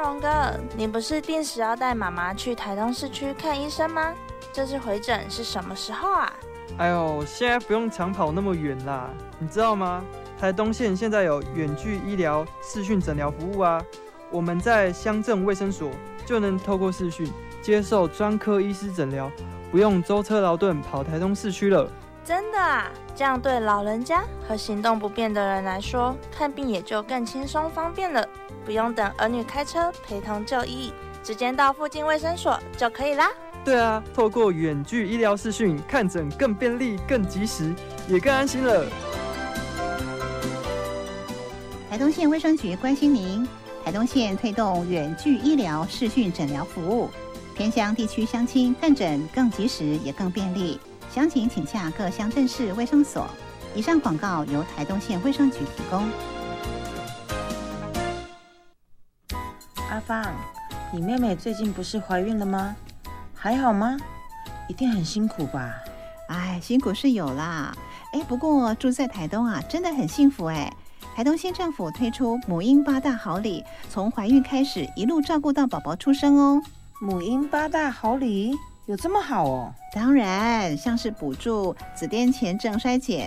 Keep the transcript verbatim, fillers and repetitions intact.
龙哥，你不是定时要带妈妈去台东市区看医生吗？这次回诊是什么时候啊？ 哎呦，现在不用长跑那么远啦，你知道吗？台东县现在有远距医疗视讯诊疗服务啊，我们在乡镇卫生所就能透过视讯接受专科医师诊疗，不用舟车劳顿跑台东市区了。 真的啊？这样对老人家和行动不便的人来说，看病也就更轻松方便了，不用等儿女开车陪同就医，直接到附近卫生所就可以啦。 对啊，透过远距医疗视讯看诊更便利、更及时，也更安心了。 台东县卫生局关心您，台东县推动远距医疗视讯诊疗服务，偏乡地区乡亲看诊更及时也更便利。详情请洽各乡镇市卫生所。以上广告由台东县卫生局提供。 阿芳，你妹妹最近不是怀孕了吗？还好吗？一定很辛苦吧？ 哎，辛苦是有啦。哎，不过住在台东啊，真的很幸福哎。台东县政府推出母婴八大好礼，从怀孕开始一路照顾到宝宝出生哦。 母婴八大好礼有这么好哦？ 当然，像是补助子癫前症筛检、